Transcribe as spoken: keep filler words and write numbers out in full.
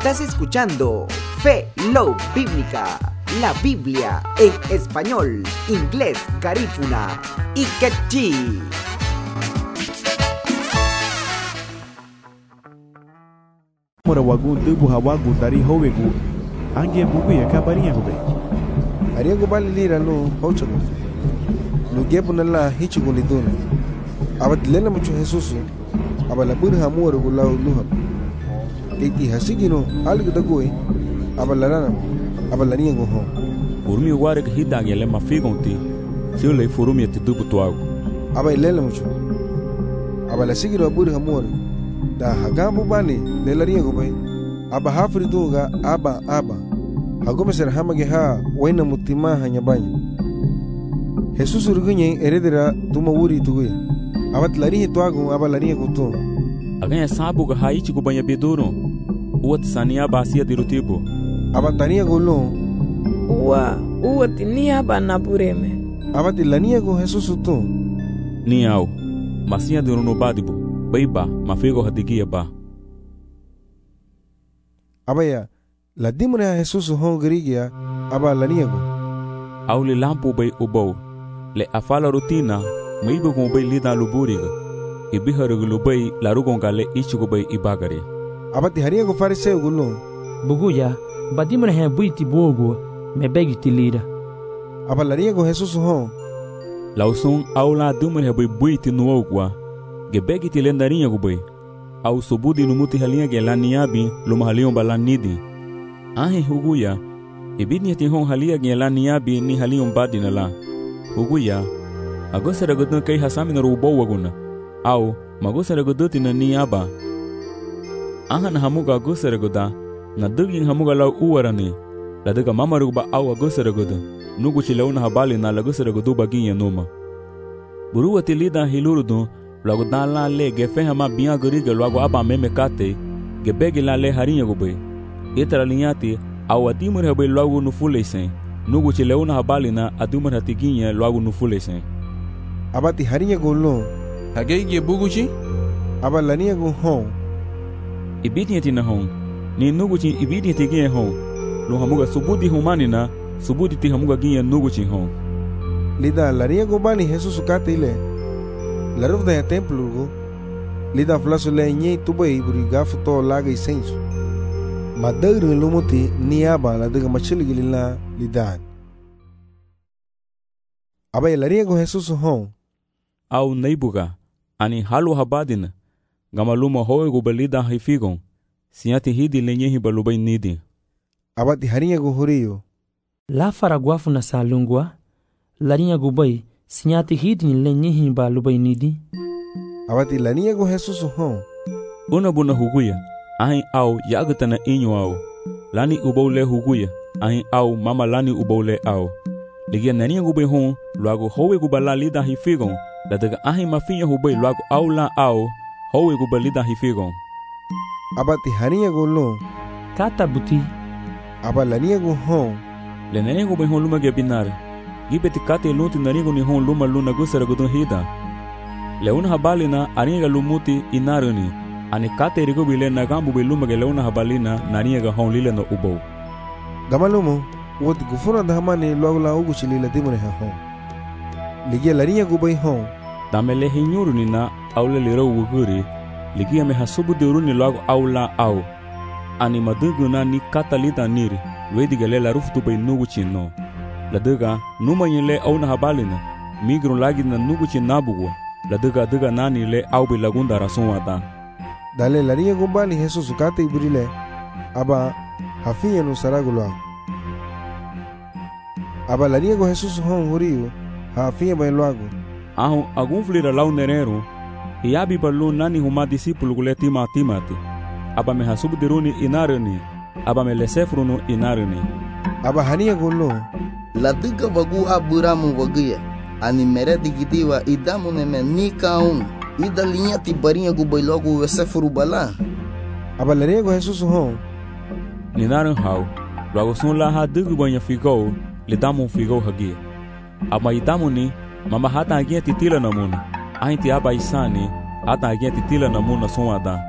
Estás escuchando Fe Love Bíblica, la Biblia en español, inglés, garífuna y quechí. Mora wagun tubu hawagu dari howegu ange bugu ya kabaria hobe aria go bali lira no hochago no gebu na la hichigo liduna abadlela mucho Jesus abala bur hamoro go law luha eti hasigino algo dagoi abala rana abala nia go ho urmi ware ga hidange le mafigonti se le forumi te dubu toago abalela mucho abala sigiro bur hamoro da hagabu bani lelaria go bai aba hafri dunga aba aba hagome ser hamage ha waina mutima hanya banya Jesus urgunye eredera tuma wuri tuwe abat lari toago aba lari go to aganya sabu ga haichi go banya bedoro uat sania basia dirutibo aba tania go lo wa uat nia bana bureme abat lania go Jesus to ni au masia diruno badibo baiba mafego hadigia ba abaya la dimuna Jesus hon grigia aba laniego au le lampo bay obo le afala rutina maibo go bay lida luburiga e biharugo lubay la rugonga le ichigo bay ibagare abati hariego fariseu gulo buguya badimuna he buiti bogo me begiti lida aba laniego Jesus hon lauson au la dumuna he bay buiti nuogwa ge begiti lendarinha go bay au sobudi no muti halinha ge laniabi lo mahalion balanidi ahe huguya ibidni ti hon halia ge laniabi ni halion badina la huguya agosara godno kai hasami no rubo waguna au magosara godoti na ni aba aha na hamuga agosara goda na dugin hamuga la uwarani la daga mamaru ba au agosara goda nugu chilauna habali na lagosara godu baginha noma buruwa tilida hilurudu logo dan la le ge fe hama biya gori ge logo aba meme kate ge bege la le harinha go be etra linhati au adimur habe logo no fulesen nugo chileuna habalina adumur hatiginha logo no fulesen abati harinha go lo hage ge buguchi aba lania go hon ibidni na hon ni nugo chi ibidni te ge hon lo hamuga subudi humanina subudi ti hamuga ginha nugo chi hon lida lania go bani Jesus kate ile la ruf da templo go lida flaso le nye tuba ibri gafu to laga isenso madagru lumoti niaba la daga machili gilila lidan aba la riego Jesus hon au neibuga ani halu habadina gamaluma hoe go belida hifigon siati hidi lenye hibalubai nidi aba ti harinha go horio la faragwafu na salungwa larinha go bai sinyati hidni lenye himba lubai nidi abati lania go Jesus hon una buna huguya ahin au yagatana inyo au lani ubole huguya ahin au mama lani ubole au ligia nania go be hon luago howe go bala lida hifigon la daga ahin mafinya hubei luago au la au howe go balida hifigon abati harinha go lo kata buti aba lania go hon le nania go be hon luma ge binare gibeti kate luti narigo ni hon luma luna gusara gudun hida leuna habalina aniga lumuti inaruni ani kate rigo bile nagambu biluma ge leuna habalina naniga hon lile no ubo gamalumo woti gufuna da hamani lwagula ugu chilila dimune ha hon ligia larinya gubai hon damele hinyuruni na aule liro uguri ligia me hasubu duruni lwago aula au ani maduguna ni katalita niri wedi la ruftu bay nugu chino la daga numa yele au na habalina migron lagi na nugu chi nabugo la daga daga nani le au bi lagunda rason ada dale lariya gumbani Jesus kate ibrile aba hafiya no saragulo aba lariya go Jesus hon horio hafiya bay loago ahu agun flira lau nerero yabi ballo nani huma discipulo guleti matimati aba me hasubu diruni inarani aba me lesefruno inarani aba hania golo la diga vagu aburamu vagia ani mere digitiwa idamu neme nikaun ida linha ti barinha gu bailogo vesefuru bala aba lariego Jesus hon ninaran hau logo son la ha digu banya figo le damu figo hagia aba idamu ni mama hata agia titila namuna ahinti aba isani hata agia titila namuna son ada